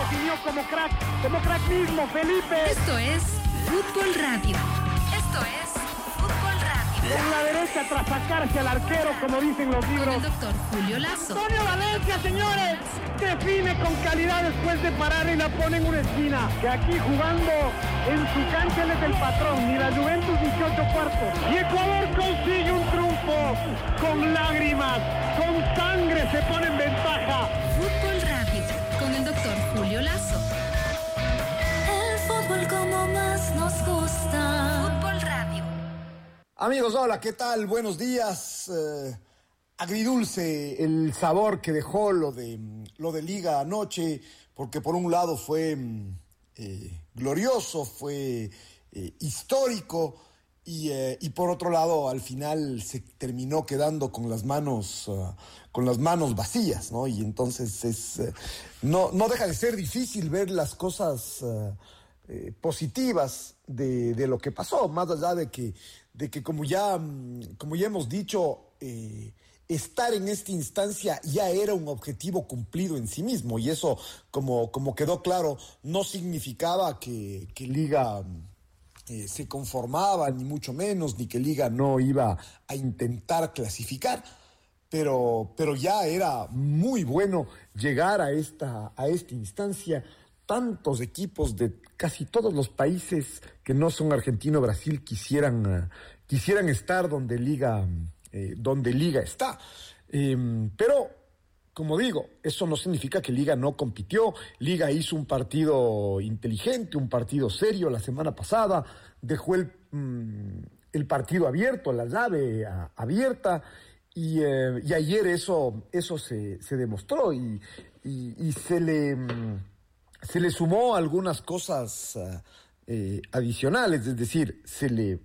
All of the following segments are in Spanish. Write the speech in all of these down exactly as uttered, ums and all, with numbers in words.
definió como crack, como crack mismo, Felipe. Esto es Fútbol Radio. Esto es Fútbol Radio. Con la derecha tras sacarse al arquero, como dicen los libros. Con el doctor Julio Lazo. Antonio Valencia, señores, define con calidad después de parar y la pone en una esquina. Que aquí jugando en su cancha él es el patrón, ni la Juventus dieciocho cuartos. Y Ecuador consigue un triunfo con lágrimas, con sangre se pone en ventaja. Fútbol Radio, con el doctor Julio Lazo. El fútbol como más nos gusta. Fútbol Radio. Amigos, hola, ¿qué tal? Buenos días. Eh, agridulce el sabor que dejó lo de, lo de Liga anoche, porque por un lado fue eh, glorioso, fue eh, histórico, y, eh, y por otro lado al final se terminó quedando con las manos, uh, con las manos vacías, ¿no? Y entonces es eh, no, no deja de ser difícil ver las cosas uh, eh, positivas de, de lo que pasó, más allá de que de que como ya, como ya hemos dicho, eh, estar en esta instancia ya era un objetivo cumplido en sí mismo, y eso, como, como quedó claro, no significaba que, que Liga eh, se conformaba, ni mucho menos, ni que Liga no iba a intentar clasificar, pero, pero ya era muy bueno llegar a esta, a esta instancia. Tantos equipos de casi todos los países que no son Argentina o Brasil quisieran, uh, quisieran estar donde Liga, eh, donde Liga está. Eh, pero, como digo, eso no significa que Liga no compitió. Liga hizo un partido inteligente, un partido serio la semana pasada, dejó el, mm, el partido abierto, la llave a, abierta, y, eh, y ayer eso, eso se, se demostró y, y, y se le... Mm, Se le sumó algunas cosas uh, eh, adicionales, es decir, se le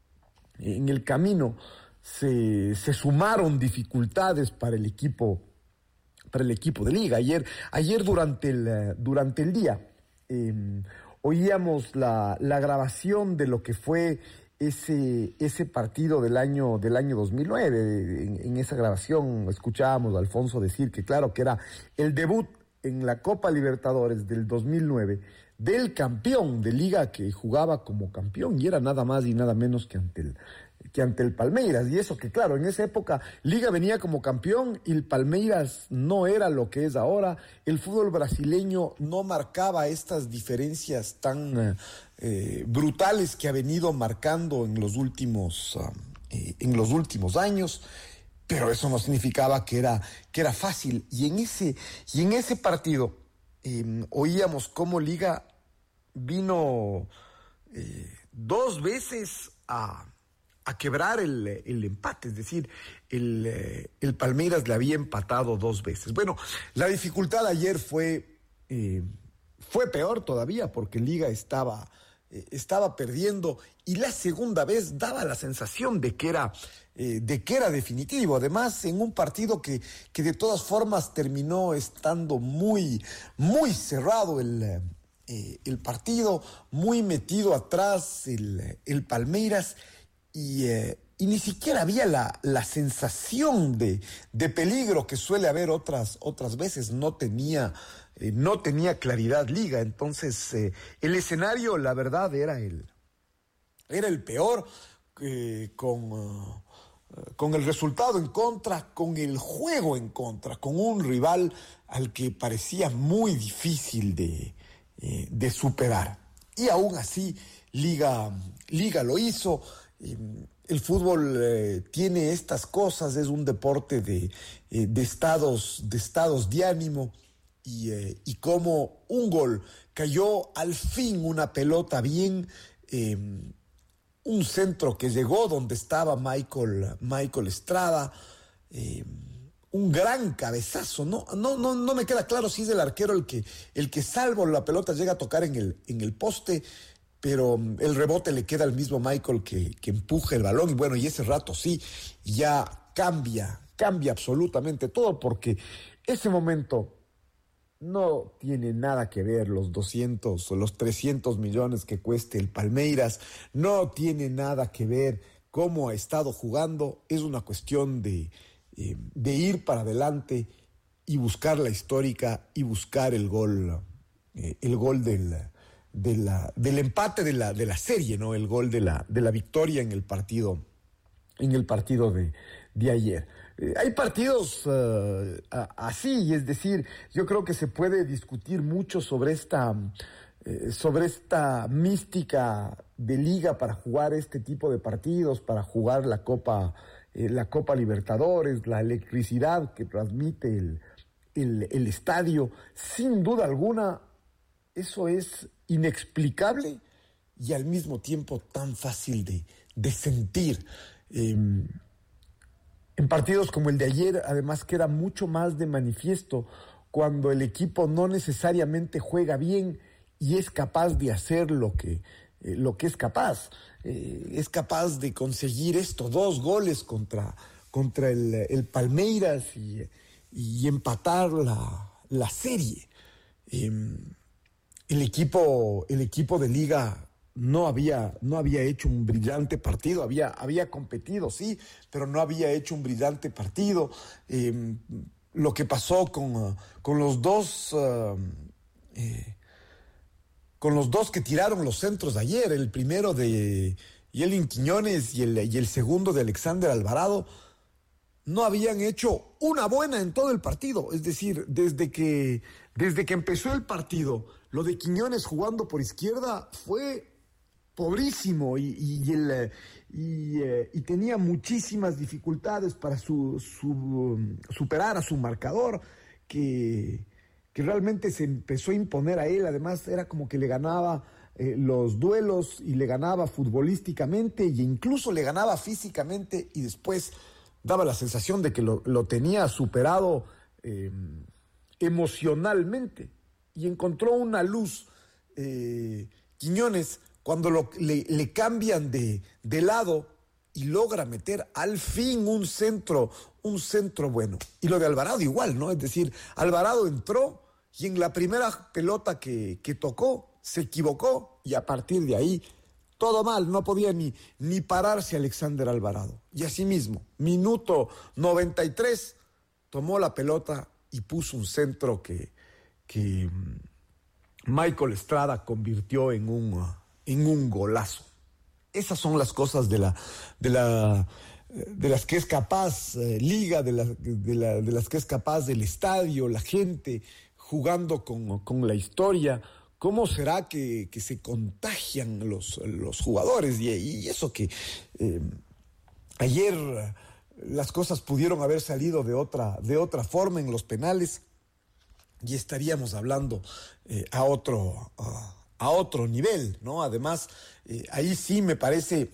en el camino se, se sumaron dificultades para el equipo, para el equipo de Liga. Ayer, ayer durante el uh, durante el día eh, oíamos la, la grabación de lo que fue ese ese partido del año del año dos mil nueve. En, en esa grabación escuchábamos a Alfonso decir que claro que era el debut en la Copa Libertadores del dos mil nueve, del campeón de Liga que jugaba como campeón, y era nada más y nada menos que ante el, que ante el Palmeiras. Y eso que, claro, en esa época Liga venía como campeón y el Palmeiras no era lo que es ahora. El fútbol brasileño no marcaba estas diferencias tan eh, brutales que ha venido marcando en los últimos, uh, eh, en los últimos años. Pero eso no significaba que era, que era fácil. Y en ese, y en ese partido eh, oíamos cómo Liga vino eh, dos veces a, a quebrar el, el empate. Es decir, el, eh, el Palmeiras le había empatado dos veces. Bueno, la dificultad ayer fue, eh, fue peor todavía, porque Liga estaba... estaba perdiendo, y la segunda vez daba la sensación de que era eh, de que era definitivo, además en un partido que, que de todas formas terminó estando muy muy cerrado el, eh, el partido, muy metido atrás el, el Palmeiras, y, eh, y ni siquiera había la, la sensación de, de peligro que suele haber otras, otras veces. No tenía Eh, no tenía claridad Liga. Entonces eh, el escenario, la verdad, era el, era el peor, eh, con, uh, con el resultado en contra, con el juego en contra, con un rival al que parecía muy difícil de, eh, de superar. Y aún así Liga, Liga lo hizo. Eh, el fútbol eh, tiene estas cosas, es un deporte de, eh, de, estados, de estados de ánimo. Y, eh, y como un gol cayó al fin, una pelota bien, eh, un centro que llegó donde estaba Michael, Michael Estrada, eh, un gran cabezazo. No, no, no, no me queda claro si es el arquero el que, el que salvo la pelota llega a tocar en el, en el poste, pero el rebote le queda al mismo Michael que, que empuja el balón, y bueno, y ese rato sí, ya cambia, cambia absolutamente todo, porque ese momento no tiene nada que ver los doscientos o los trescientos millones que cueste el Palmeiras, no tiene nada que ver cómo ha estado jugando, es una cuestión de, eh, de ir para adelante y buscar la histórica y buscar el gol, eh, el gol del, de la, del empate de la, de la serie, ¿no? El gol de la, de la victoria en el partido, en el partido de, de ayer. Eh, hay partidos uh, así, es decir, yo creo que se puede discutir mucho sobre esta, eh, sobre esta mística de liga para jugar este tipo de partidos, para jugar la Copa, eh, la Copa Libertadores, la electricidad que transmite el, el, el estadio. Sin duda alguna, eso es inexplicable y al mismo tiempo tan fácil de, de sentir. Eh, En partidos como el de ayer, además, queda mucho más de manifiesto cuando el equipo no necesariamente juega bien y es capaz de hacer lo que, eh, lo que es capaz. Eh, es capaz de conseguir esto, dos goles contra, contra el, el Palmeiras y, y empatar la, la serie. Eh, el equipo, el equipo de Liga No había, no había hecho un brillante partido, había, había competido, sí, pero no había hecho un brillante partido. Eh, lo que pasó con, uh, con los dos, uh, eh, con los dos que tiraron los centros de ayer, el primero de Yelin Quiñones y el, y el segundo de Alexander Alvarado, no habían hecho una buena en todo el partido. Es decir, desde que, desde que empezó el partido, lo de Quiñones jugando por izquierda fue pobrísimo y, y, el, y, eh, y tenía muchísimas dificultades para su, su, superar a su marcador, que, que realmente se empezó a imponer a él. Además era como que le ganaba eh, los duelos y le ganaba futbolísticamente e incluso le ganaba físicamente, y después daba la sensación de que lo, lo tenía superado eh, emocionalmente, y encontró una luz eh, Quiñones cuando lo, le, le cambian de, de lado y logra meter al fin un centro, un centro bueno. Y lo de Alvarado igual, ¿no? Es decir, Alvarado entró y en la primera pelota que, que tocó se equivocó, y a partir de ahí todo mal, no podía ni, ni pararse Alexander Alvarado. Y así mismo, minuto noventa y tres, tomó la pelota y puso un centro que, que Michael Estrada convirtió en un... en un golazo. Esas son las cosas de la de la de las que es capaz eh, Liga, de, la, de, la, de las que es capaz del estadio, la gente jugando con, con la historia. ¿Cómo será que, que se contagian los, los jugadores? Y, y eso que eh, ayer las cosas pudieron haber salido de otra, de otra forma en los penales y estaríamos hablando eh, a otro... Uh, a otro nivel, ¿no? Además, eh, ahí sí me parece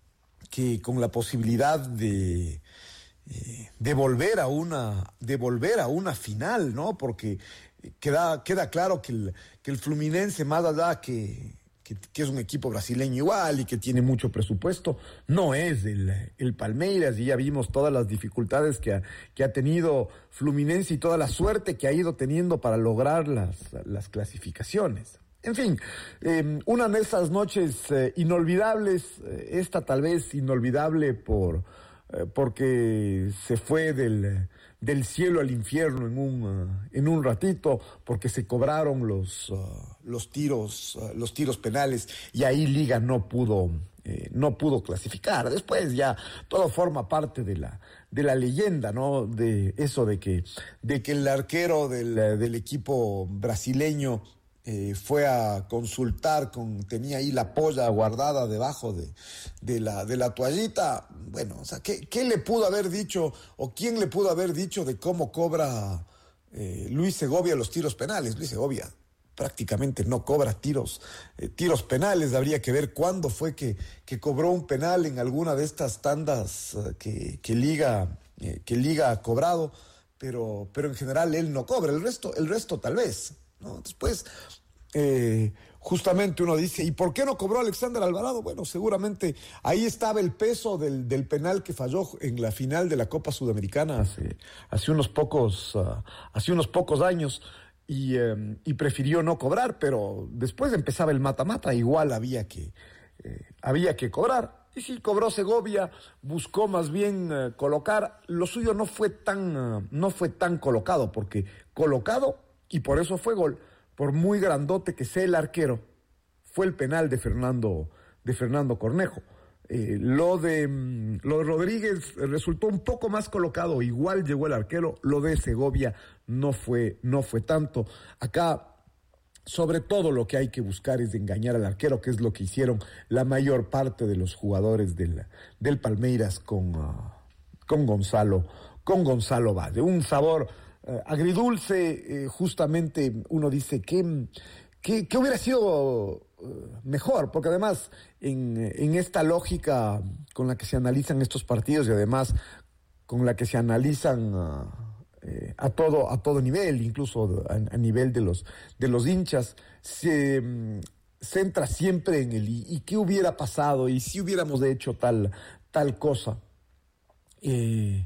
que con la posibilidad de, eh, de volver a una, de volver a una final, ¿no? Porque queda, queda claro que el, que el Fluminense, más allá que, que, que es un equipo brasileño igual y que tiene mucho presupuesto, no es el, el Palmeiras, y ya vimos todas las dificultades que ha, que ha tenido Fluminense y toda la suerte que ha ido teniendo para lograr las, las clasificaciones. En fin, eh, una de esas noches eh, inolvidables, eh, esta tal vez inolvidable por eh, porque se fue del, del cielo al infierno en un, uh, en un ratito, porque se cobraron los, uh, los, tiros, uh, los tiros penales, y ahí Liga no pudo, eh, no pudo clasificar. Después ya todo forma parte de la, de la leyenda, ¿no? De eso de que, de que el arquero del, del equipo brasileño Eh, fue a consultar, con, tenía ahí la polla guardada debajo de, de, la, de la toallita. Bueno, o sea, ¿qué, qué le pudo haber dicho o quién le pudo haber dicho de cómo cobra eh, Luis Segovia los tiros penales? Luis Segovia prácticamente no cobra tiros, eh, tiros penales. Habría que ver cuándo fue que, que cobró un penal en alguna de estas tandas eh, que, que, Liga, eh, que Liga ha cobrado, pero, pero en general él no cobra. El resto, el resto tal vez, ¿no? Después, eh, justamente uno dice, ¿y por qué no cobró Alexander Alvarado? Bueno, seguramente ahí estaba el peso del, del penal que falló en la final de la Copa Sudamericana hace, hace unos pocos, uh, hace unos pocos años, y, eh, y prefirió no cobrar, pero después empezaba el mata-mata, igual había que, eh, había que cobrar. Y sí, cobró Segovia, buscó más bien uh, colocar. Lo suyo no fue tan, uh, no fue tan colocado, porque colocado, y por eso fue gol, por muy grandote que sea el arquero, fue el penal de Fernando, de Fernando Cornejo. Eh, lo de lo de Rodríguez resultó un poco más colocado, igual llegó el arquero. Lo de Segovia no fue, no fue tanto. Acá, sobre todo, lo que hay que buscar es engañar al arquero, que es lo que hicieron la mayor parte de los jugadores del, del Palmeiras con, uh, con Gonzalo, con Gonzalo Valle. Un sabor uh, agridulce, eh, justamente uno dice que, que, que hubiera sido mejor, porque además en, en esta lógica con la que se analizan estos partidos y además con la que se analizan uh, eh, a todo a todo nivel, incluso a, a nivel de los de los hinchas, se um, centra siempre en el y, y qué hubiera pasado y si hubiéramos hecho tal tal cosa, eh,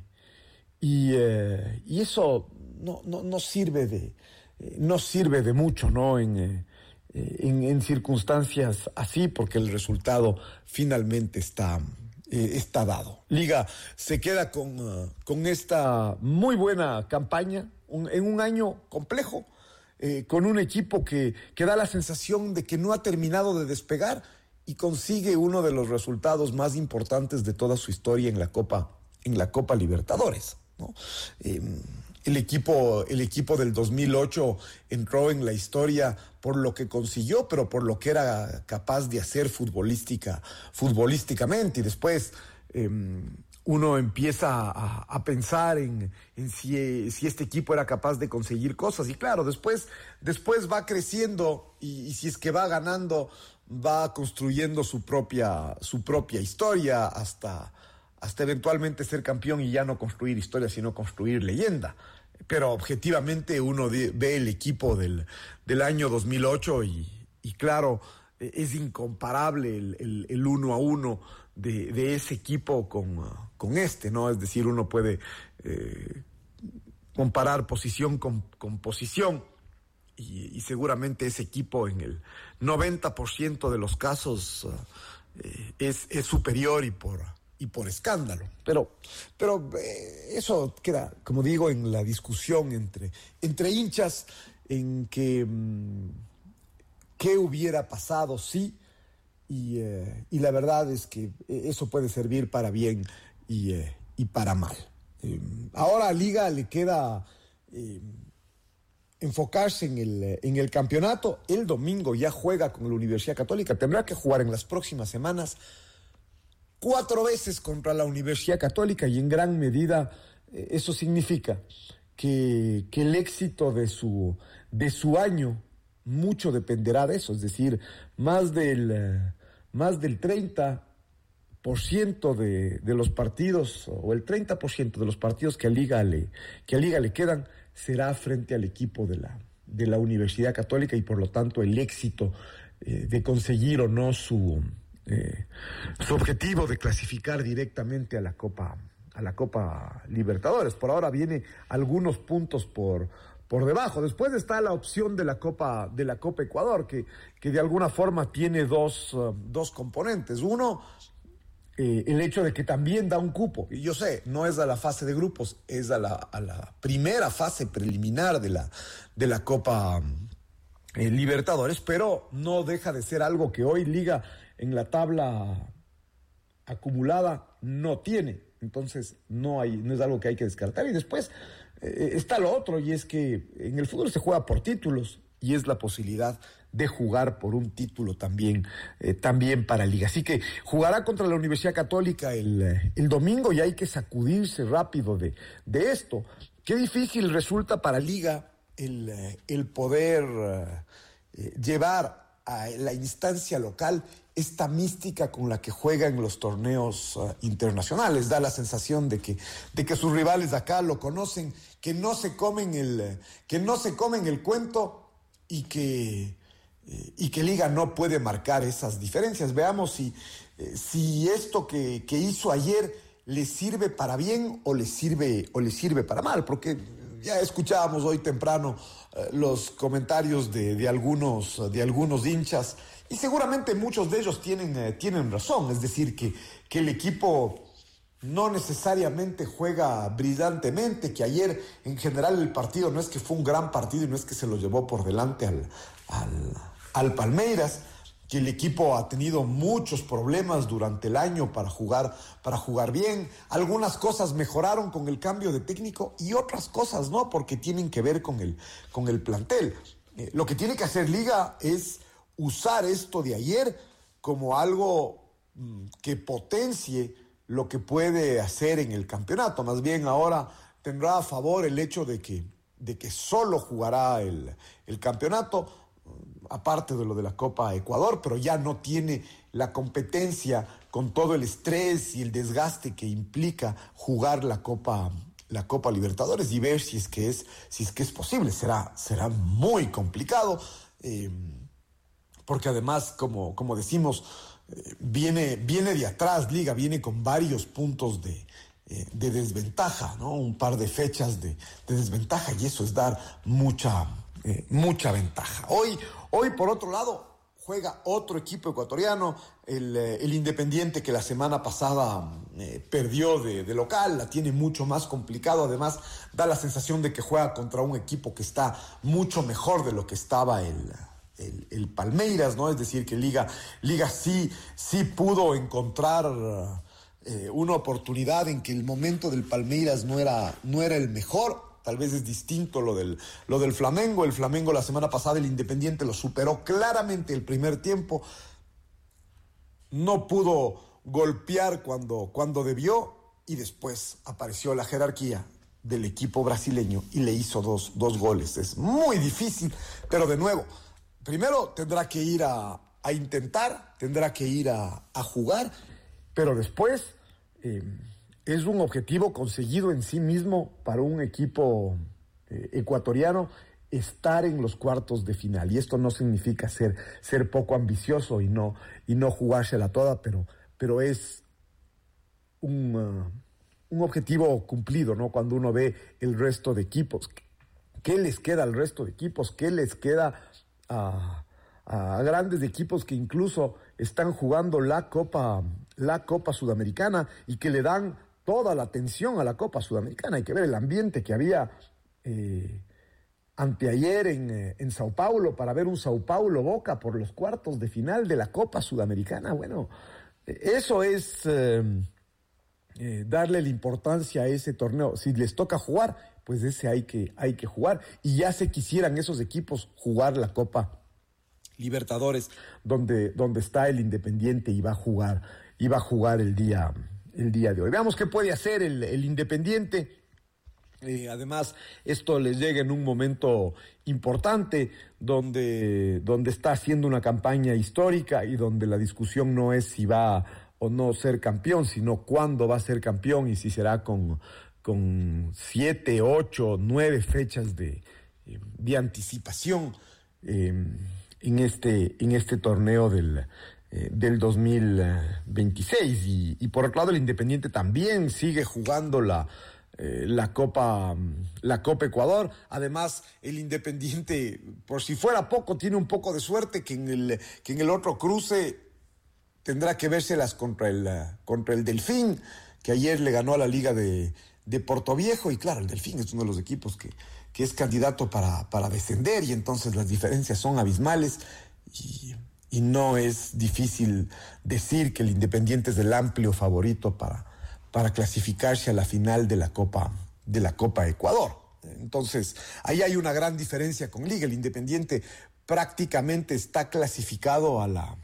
y eh, y eso no no no sirve de eh, no sirve de mucho, ¿no? En eh, En, en circunstancias así, porque el resultado finalmente está, eh, está dado. Liga se queda con, uh, con esta muy buena campaña, un, en un año complejo, eh, con un equipo que, que da la sensación de que no ha terminado de despegar y consigue uno de los resultados más importantes de toda su historia en la Copa, en la Copa Libertadores, ¿no? Eh, El equipo, el equipo del dos mil ocho entró en la historia por lo que consiguió, pero por lo que era capaz de hacer futbolística, futbolísticamente. Y después eh, uno empieza a, a pensar en, en si, si este equipo era capaz de conseguir cosas. Y claro, después, después va creciendo y, y si es que va ganando, va construyendo su propia, su propia historia hasta... hasta eventualmente ser campeón y ya no construir historia, sino construir leyenda. Pero objetivamente uno de, ve el equipo del, del año dos mil ocho y, y claro, es incomparable el, el, el uno a uno de, de ese equipo con, con este, ¿no? Es decir, uno puede eh, comparar posición con, con posición y, y seguramente ese equipo en el noventa por ciento de los casos eh, es, es superior y por... y por escándalo, pero, pero eh, eso queda, como digo, en la discusión entre, entre hinchas, en que mmm, qué hubiera pasado, sí, y, eh, y la verdad es que eso puede servir para bien y, eh, y para mal. Eh, ahora a Liga le queda eh, enfocarse en el, en el campeonato. El domingo ya juega con la Universidad Católica, tendrá que jugar en las próximas semanas cuatro veces contra la Universidad Católica y en gran medida eh, eso significa que, que el éxito de su, de su año mucho dependerá de eso, es decir, más del, eh, más del treinta por ciento de, de los partidos o el treinta por ciento de los partidos que a Liga le, que a Liga le quedan será frente al equipo de la, de la Universidad Católica y por lo tanto el éxito eh, de conseguir o no su... Eh, su objetivo de clasificar directamente a la Copa a la Copa Libertadores. Por ahora viene algunos puntos por, por debajo. Después está la opción de la Copa de la Copa Ecuador, que, que de alguna forma tiene dos, uh, dos componentes. Uno, eh, el hecho de que también da un cupo. Y yo sé, no es a la fase de grupos, es a la, a la primera fase preliminar de la, de la Copa eh, Libertadores, pero no deja de ser algo que hoy Liga en la tabla acumulada no tiene, entonces no hay, no es algo que hay que descartar. Y después eh, está lo otro, y es que en el fútbol se juega por títulos, y es la posibilidad de jugar por un título también, eh, también para Liga. Así que jugará contra la Universidad Católica el, el domingo, y hay que sacudirse rápido de, de esto. Qué difícil resulta para Liga el, el poder eh, llevar a la instancia local esta mística con la que juega en los torneos uh, internacionales. Da la sensación de que, de que sus rivales de acá lo conocen, que no se comen el, que no se comen el cuento y que, eh, y que Liga no puede marcar esas diferencias. Veamos si, eh, si esto que, que hizo ayer le sirve para bien o le sirve, o le sirve para mal, porque ya escuchábamos hoy temprano eh, los comentarios de, de, algunos, de algunos hinchas. Y seguramente muchos de ellos tienen, eh, tienen razón, es decir, que, que el equipo no necesariamente juega brillantemente, que ayer en general el partido no es que fue un gran partido y no es que se lo llevó por delante al, al, al Palmeiras, que el equipo ha tenido muchos problemas durante el año para jugar, para jugar bien. Algunas cosas mejoraron con el cambio de técnico y otras cosas no, porque tienen que ver con el, con el plantel. Eh, lo que tiene que hacer Liga es usar esto de ayer como algo mmm, que potencie lo que puede hacer en el campeonato. Más bien ahora tendrá a favor el hecho de que, de que solo jugará el, el campeonato, aparte de lo de la Copa Ecuador, pero ya no tiene la competencia con todo el estrés y el desgaste que implica jugar la Copa, la Copa Libertadores, y ver si es que es, si es que es posible. Será, será muy complicado, eh, porque además, como, como decimos, eh, viene, viene de atrás Liga, viene con varios puntos de, eh, de desventaja, ¿no? Un par de fechas de, de desventaja, y eso es dar mucha, eh, mucha ventaja. Hoy, hoy, por otro lado, juega otro equipo ecuatoriano, el, el Independiente, que la semana pasada eh, perdió de, de local, la tiene mucho más complicado. Además, da la sensación de que juega contra un equipo que está mucho mejor de lo que estaba el, el, el Palmeiras, ¿no? Es decir, que Liga, Liga sí, sí pudo encontrar eh, una oportunidad en que el momento del Palmeiras no era, no era el mejor. Tal vez es distinto lo del, lo del Flamengo. El Flamengo la semana pasada, el Independiente lo superó claramente el primer tiempo. No pudo golpear cuando, cuando debió, y después apareció la jerarquía del equipo brasileño y le hizo dos, dos goles. Es muy difícil, pero de nuevo, primero tendrá que ir a, a intentar, tendrá que ir a, a jugar, pero después... Eh, es un objetivo conseguido en sí mismo para un equipo eh, ecuatoriano estar en los cuartos de final. Y esto no significa ser, ser poco ambicioso y no, y no jugársela toda, pero, pero es un, uh, un objetivo cumplido, ¿no? Cuando uno ve el resto de equipos. ¿Qué les queda al resto de equipos? ¿Qué les queda a, a grandes equipos que incluso están jugando la Copa, la Copa Sudamericana y que le dan toda la atención a la Copa Sudamericana? Hay que ver el ambiente que había eh, anteayer en, eh, en Sao Paulo, para ver un Sao Paulo-Boca por los cuartos de final de la Copa Sudamericana. Bueno, eso es eh, eh, darle la importancia a ese torneo. Si les toca jugar, pues ese hay que, hay que jugar. Y ya se quisieran esos equipos jugar la Copa Libertadores, donde, donde está el Independiente y va a jugar, y va a jugar el día... el día de hoy. Veamos qué puede hacer el, el Independiente. Eh, además, esto les llega en un momento importante donde, donde está haciendo una campaña histórica y donde la discusión no es si va o no ser campeón, sino cuándo va a ser campeón y si será con, con siete, ocho, nueve fechas de, de anticipación eh, en, este, en este torneo del del dos mil veintiséis. Y, y por otro lado, el Independiente también sigue jugando la, eh, la Copa la Copa Ecuador. Además, el Independiente, por si fuera poco, tiene un poco de suerte que en el, que en el otro cruce tendrá que vérselas contra el, contra el Delfín, que ayer le ganó a la Liga de, de Portoviejo. Y claro, el Delfín es uno de los equipos que, que es candidato para, para descender, y entonces las diferencias son abismales. Y... Y no es difícil decir que el Independiente es el amplio favorito para, para clasificarse a la final de la Copa, de la Copa Ecuador. Entonces, ahí hay una gran diferencia con Liga. El Independiente prácticamente está clasificado a la,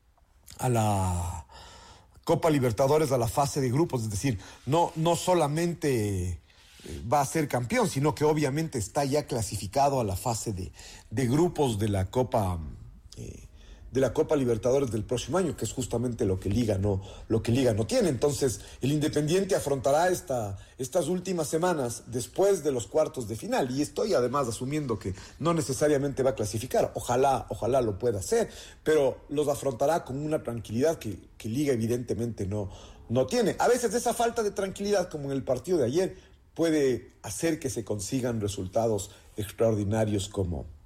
a la Copa Libertadores, a la fase de grupos. Es decir, no, no solamente va a ser campeón, sino que obviamente está ya clasificado a la fase de, de grupos de la Copa eh, de la Copa Libertadores del próximo año, que es justamente lo que Liga no, lo que Liga no tiene. Entonces, el Independiente afrontará esta, estas últimas semanas después de los cuartos de final, y estoy además asumiendo que no necesariamente va a clasificar. Ojalá, ojalá lo pueda hacer, pero los afrontará con una tranquilidad que, que Liga evidentemente no, no tiene. A veces esa falta de tranquilidad, como en el partido de ayer, puede hacer que se consigan resultados extraordinarios como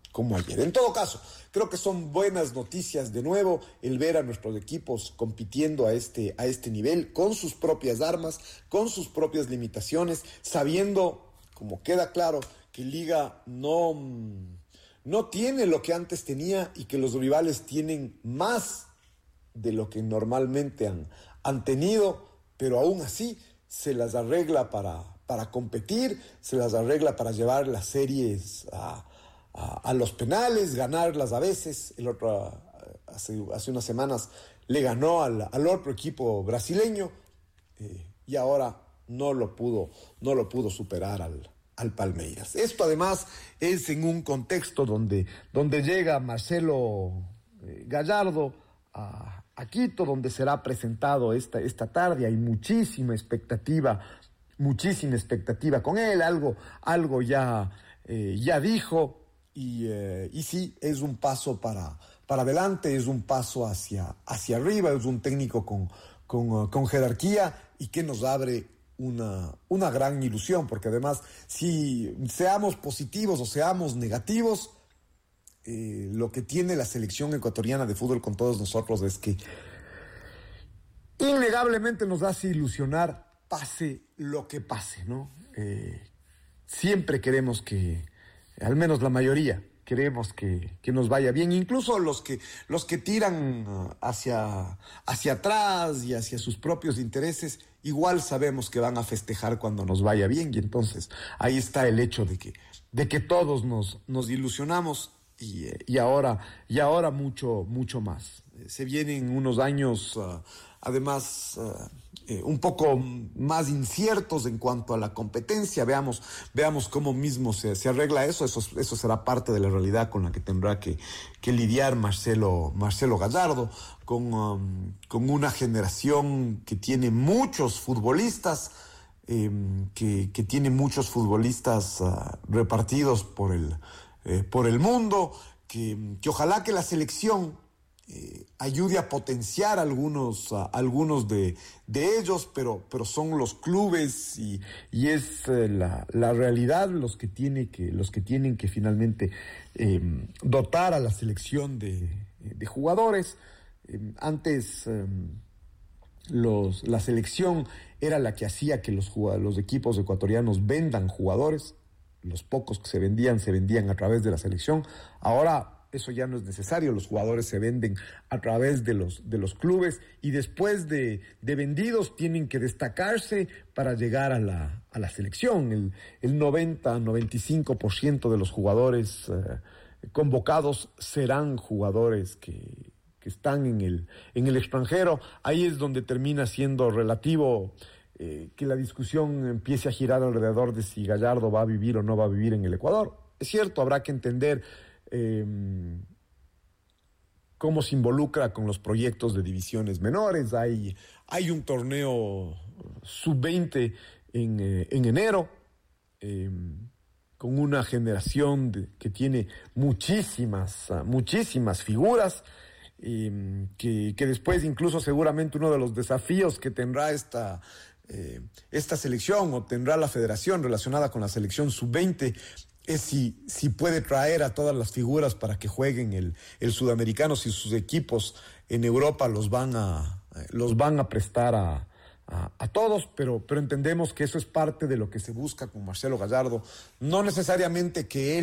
como ayer. En todo caso, creo que son buenas noticias de nuevo el ver a nuestros equipos compitiendo a este, a este nivel, con sus propias armas, con sus propias limitaciones, sabiendo, como queda claro, que Liga no, no tiene lo que antes tenía y que los rivales tienen más de lo que normalmente han, han tenido, pero aún así se las arregla para, para competir, se las arregla para llevar las series a, a, a los penales, ganarlas a veces. El otro, hace, hace unas semanas le ganó al, al otro equipo brasileño eh, y ahora no lo pudo, no lo pudo superar al, al Palmeiras. Esto además es en un contexto donde, donde llega Marcelo eh, Gallardo a, a Quito, donde será presentado esta, esta tarde. Hay muchísima expectativa, muchísima expectativa con él, algo, algo ya, eh, ya dijo, y, eh, y sí, es un paso para, para adelante, es un paso hacia, hacia arriba, es un técnico con, con, con jerarquía y que nos abre una, una gran ilusión, porque además, si seamos positivos o seamos negativos, Eh, lo que tiene la selección ecuatoriana de fútbol con todos nosotros es que innegablemente nos hace ilusionar pase lo que pase, ¿no? Eh, siempre queremos que, al menos la mayoría, queremos que, que nos vaya bien, incluso los que, los que tiran hacia, hacia atrás y hacia sus propios intereses, igual sabemos que van a festejar cuando nos vaya bien, y entonces ahí está el hecho de que, de que todos nos, nos ilusionamos. Y, y ahora, y ahora mucho, mucho más. Se vienen unos años, uh, además, uh, eh, un poco más inciertos en cuanto a la competencia. Veamos, veamos cómo mismo se, se arregla eso. eso. Eso será parte de la realidad con la que tendrá que, que lidiar Marcelo, Marcelo Gallardo, con, um, con una generación que tiene muchos futbolistas, eh, que, que tiene muchos futbolistas uh, repartidos por el... Eh, por el mundo, que, que ojalá que la selección eh, ayude a potenciar algunos, a, algunos de, de ellos, pero, pero son los clubes y, y es eh, la, la realidad los que, tiene que, los que tienen que finalmente eh, dotar a la selección de, de jugadores. Eh, antes eh, los, la selección era la que hacía que los, los equipos ecuatorianos vendan jugadores. Los pocos que se vendían, se vendían a través de la selección. Ahora eso ya no es necesario, los jugadores se venden a través de los, de los clubes y después de, de vendidos tienen que destacarse para llegar a la, a la selección. El, el noventa, noventa y cinco por ciento de los jugadores eh, convocados serán jugadores que, que están en el, en el extranjero. Ahí es donde termina siendo relativo Eh, que la discusión empiece a girar alrededor de si Gallardo va a vivir o no va a vivir en el Ecuador. Es cierto, habrá que entender eh, cómo se involucra con los proyectos de divisiones menores. Hay, hay un torneo sub veinte en, eh, en enero, eh, con una generación de, que tiene muchísimas, muchísimas figuras, eh, que, que después incluso seguramente uno de los desafíos que tendrá esta... Eh, esta selección o tendrá la federación relacionada con la selección sub veinte es si, si puede traer a todas las figuras para que jueguen el, el sudamericano, si sus equipos en Europa los van a, los van a prestar a, a, a todos, pero, pero entendemos que eso es parte de lo que se busca con Marcelo Gallardo, no necesariamente que él